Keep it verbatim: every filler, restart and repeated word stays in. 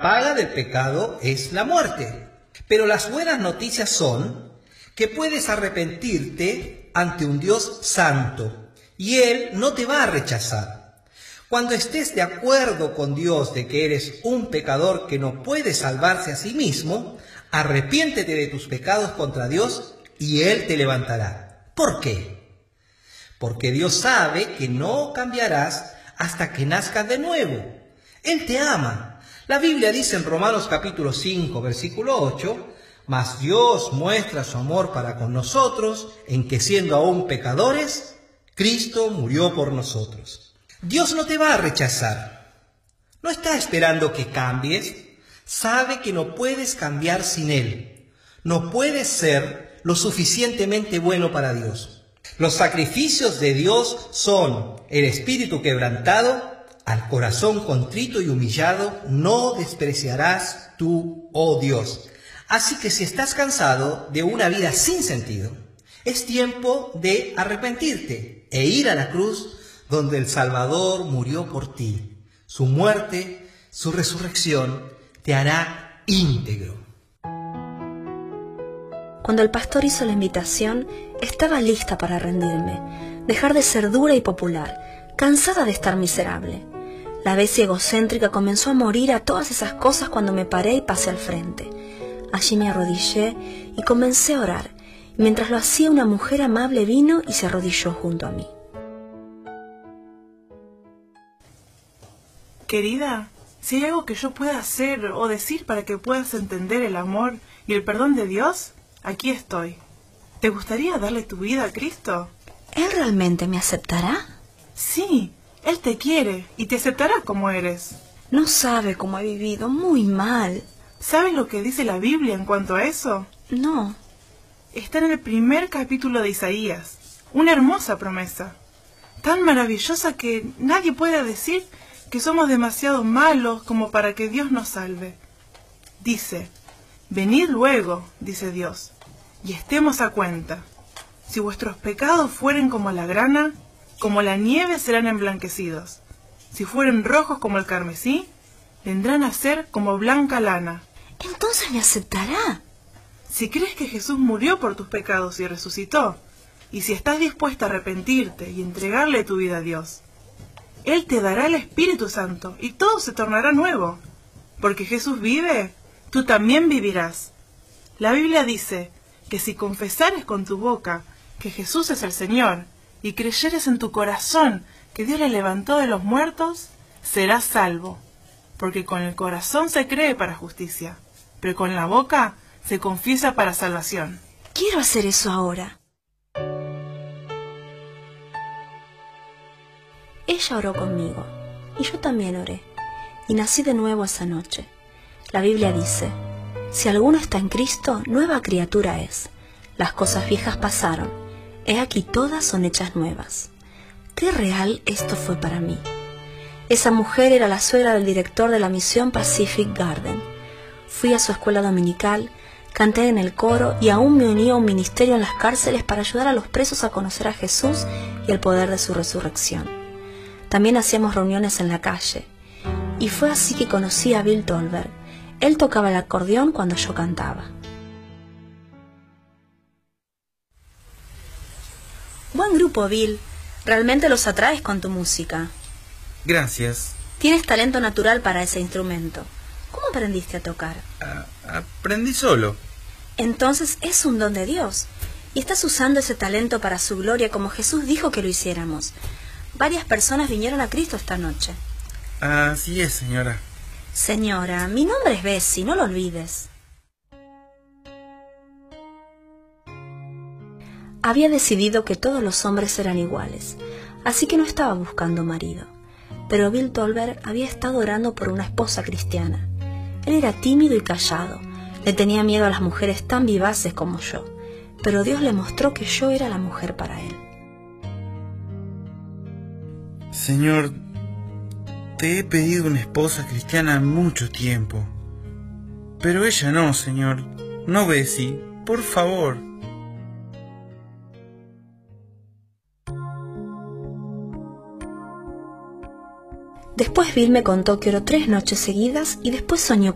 paga del pecado es la muerte. Pero las buenas noticias son que puedes arrepentirte ante un Dios santo y Él no te va a rechazar. Cuando estés de acuerdo con Dios de que eres un pecador que no puede salvarse a sí mismo, arrepiéntete de tus pecados contra Dios y Él te levantará. ¿Por qué? Porque Dios sabe que no cambiarás hasta que nazcas de nuevo. Él te ama. La Biblia dice en Romanos capítulo cinco, versículo ocho, mas Dios muestra su amor para con nosotros en que siendo aún pecadores, Cristo murió por nosotros. Dios no te va a rechazar. No está esperando que cambies. Sabe que no puedes cambiar sin Él. No puedes ser lo suficientemente bueno para Dios. Los sacrificios de Dios son el espíritu quebrantado, al corazón contrito y humillado, no despreciarás tú, oh Dios. Así que si estás cansado de una vida sin sentido, es tiempo de arrepentirte e ir a la cruz donde el Salvador murió por ti. Su muerte, su resurrección, te hará íntegro. Cuando el pastor hizo la invitación, estaba lista para rendirme, dejar de ser dura y popular, cansada de estar miserable. La bestia egocéntrica comenzó a morir a todas esas cosas cuando me paré y pasé al frente. Allí me arrodillé y comencé a orar, y mientras lo hacía una mujer amable vino y se arrodilló junto a mí. Querida, si hay algo que yo pueda hacer o decir para que puedas entender el amor y el perdón de Dios, aquí estoy. ¿Te gustaría darle tu vida a Cristo? ¿Él realmente me aceptará? Sí, Él te quiere y te aceptará como eres. No sabe cómo he vivido, muy mal. ¿Sabes lo que dice la Biblia en cuanto a eso? No. Está en el primer capítulo de Isaías. Una hermosa promesa. Tan maravillosa que nadie puede decir que somos demasiado malos como para que Dios nos salve. Dice, venid luego, dice Dios, y estemos a cuenta. Si vuestros pecados fueren como la grana, como la nieve serán emblanquecidos. Si fueren rojos como el carmesí, vendrán a ser como blanca lana. Entonces me aceptará. Si crees que Jesús murió por tus pecados y resucitó, y si estás dispuesta a arrepentirte y entregarle tu vida a Dios, Él te dará el Espíritu Santo y todo se tornará nuevo. Porque Jesús vive, tú también vivirás. La Biblia dice que si confesares con tu boca que Jesús es el Señor y creyeres en tu corazón que Dios le levantó de los muertos, serás salvo. Porque con el corazón se cree para justicia, pero con la boca se confiesa para salvación. Quiero hacer eso ahora. Ella oró conmigo, y yo también oré, y nací de nuevo esa noche. La Biblia dice, si alguno está en Cristo, nueva criatura es. Las cosas viejas pasaron, he aquí todas son hechas nuevas. Qué real esto fue para mí. Esa mujer era la suegra del director de la misión Pacific Garden. Fui a su escuela dominical, canté en el coro y aún me uní a un ministerio en las cárceles para ayudar a los presos a conocer a Jesús y el poder de su resurrección. También hacíamos reuniones en la calle. Y fue así que conocí a Bill Tolbert. Él tocaba el acordeón cuando yo cantaba. Buen grupo, Bill. Realmente los atraes con tu música. Gracias. Tienes talento natural para ese instrumento. ¿Cómo aprendiste a tocar? A- aprendí solo. Entonces es un don de Dios. Y estás usando ese talento para su gloria como Jesús dijo que lo hiciéramos. Varias personas vinieron a Cristo esta noche. Así es, señora. Señora, mi nombre es Bessie, no lo olvides. Había decidido que todos los hombres eran iguales, así que no estaba buscando marido. Pero Bill Tolbert había estado orando por una esposa cristiana. Él era tímido y callado, le tenía miedo a las mujeres tan vivaces como yo, pero Dios le mostró que yo era la mujer para él. Señor, te he pedido una esposa cristiana mucho tiempo. Pero ella no, señor. No, Bessie, por favor. Después Bill me contó que oró tres noches seguidas y después soñó